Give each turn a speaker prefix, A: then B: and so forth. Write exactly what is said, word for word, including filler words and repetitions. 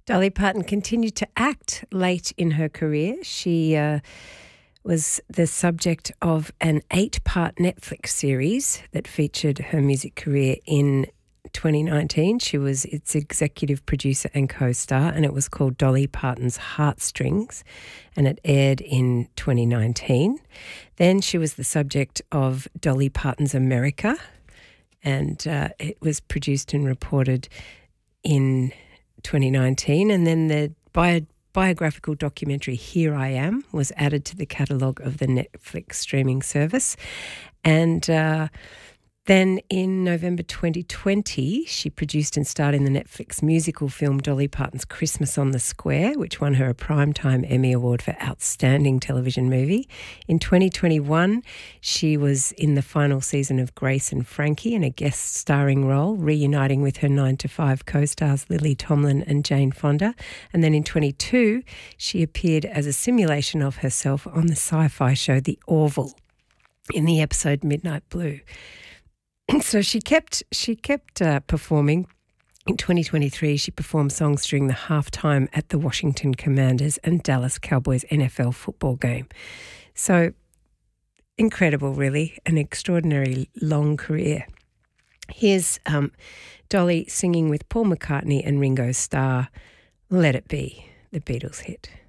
A: Dolly Parton continued to act late in her career. She uh, was the subject of an eight-part Netflix series that featured her music career in twenty nineteen. She was its executive producer and co-star, and it was called Dolly Parton's Heartstrings, and it aired in twenty nineteen. Then she was the subject of Dolly Parton's America, and uh, it was produced and reported in twenty nineteen. And then the bio, biographical documentary Here I Am was added to the catalogue of the Netflix streaming service. And uh, then in November twenty twenty, she produced and starred in the Netflix musical film Dolly Parton's Christmas on the Square, which won her a Primetime Emmy Award for Outstanding Television Movie. In twenty twenty-one, she was in the final season of Grace and Frankie in a guest starring role, reuniting with her nine to five co-stars Lily Tomlin and Jane Fonda. And then in twenty-two, she appeared as a simulation of herself on the sci-fi show The Orville in the episode Midnight Blue. So she kept she kept uh, performing. In twenty twenty-three, she performed songs during the halftime at the Washington Commanders and Dallas Cowboys N F L football game. So incredible, really, an extraordinary long career. Here's um, Dolly singing with Paul McCartney and Ringo Starr, Let It Be, the Beatles hit.